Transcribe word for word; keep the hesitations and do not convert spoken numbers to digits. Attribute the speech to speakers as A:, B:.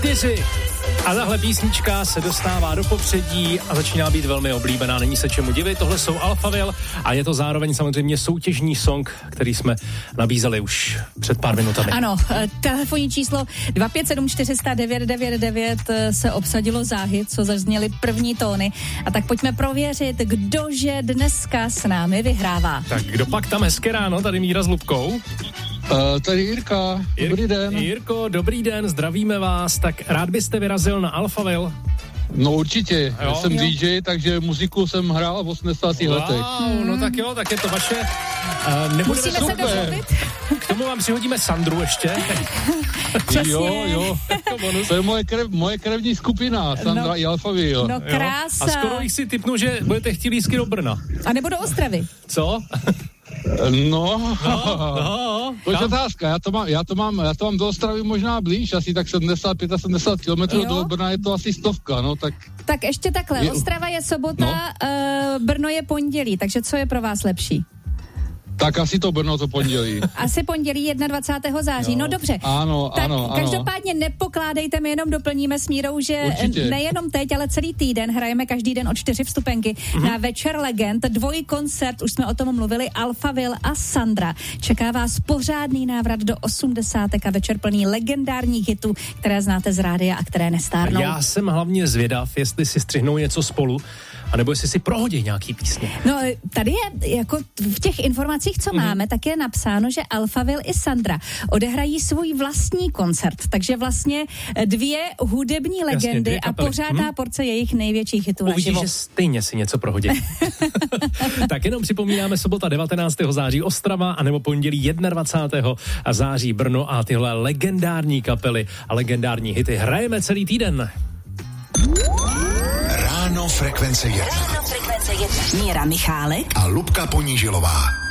A: čtyři. A tahle písnička se dostává do popředí a začíná být velmi oblíbená, není se čemu divit. Tohle jsou Alphaville a je to zároveň samozřejmě soutěžní song, který jsme nabízeli už před pár minutami.
B: Ano, telefonní číslo dva pět sedm čtyři nula nula devět devět devět se obsadilo záhy, co zazněly první tóny. A tak pojďme prověřit, kdože dneska s námi vyhrává.
A: Tak kdo pak tam hezké ráno, tady Míra s Lubkou.
C: Uh, tady Jirka,
A: Jir-
C: dobrý den.
A: Jirko, dobrý den, zdravíme vás. Tak rád byste vyrazil na Alphaville?
C: No určitě,
A: jo?
C: já jsem
B: jo.
C: D J, takže muziku jsem hrál v osmdesátých
A: Wow,
C: letech.
A: no tak jo, tak je to vaše. Uh,
B: Musíme se
C: super.
B: domluvit.
A: K tomu vám přihodíme Sandru ještě.
B: Přesně.
C: Jo, jo, to je moje, krev, moje krevní skupina, Sandra
B: No.
C: i Alphaville.
B: No krása.
A: A skoro jich si tipnu, že budete chtít lístky do Brna.
B: A nebo do Ostravy.
A: Co?
C: No,
A: No, no,
C: to je
A: kam?
C: otázka, já to, mám, já, to mám, já to mám do Ostravy možná blíž, asi tak sedmdesát pět sedmdesát kilometrů,
B: Jo.
C: do Brna je to asi stovka, no tak...
B: Tak ještě takhle,
C: Je-
B: Ostrava je sobota,
C: No.
B: uh, Brno je pondělí, takže co je pro vás lepší?
C: Tak asi to Brno to pondělí.
B: Asi pondělí dvacátého prvního září,
A: Jo.
B: no dobře.
C: Ano,
B: tak
C: ano, ano.
B: každopádně nepokládejte, my jenom doplníme s Mírou, že
C: Určitě.
B: nejenom teď, ale celý týden hrajeme každý den o čtyři vstupenky mm-hmm. na Večer legend, dvojkoncert, už jsme o tom mluvili, Alphaville a Sandra. Čeká vás pořádný návrat do osmdesátek a večer plný legendárních hitů, které znáte z rádia a které nestárnou.
A: Já jsem hlavně zvědav, jestli si střihnou něco spolu, anebo jestli si prohodí nějaký písně.
B: No, tady je, jako v těch informacích, co mm-hmm. máme, tak je napsáno, že Alphaville i Sandra odehrají svůj vlastní koncert, takže vlastně dvě hudební legendy
A: Jasně, dvě
B: a
A: kapely.
B: pořádná
A: Hmm.
B: porce jejich největších hitů
A: Uvidíš,
B: naživo.
A: že stejně si něco prohodí. Tak jenom připomínáme sobota devatenáctého září Ostrava, anebo pondělí dvacátého prvního září Brno a tyhle legendární kapely a legendární hity hrajeme celý týden.
D: Ráno Frekvence jedna.
E: Ráno Frekvence jedna. Míra Michálek
D: A Lubka Ponížilová.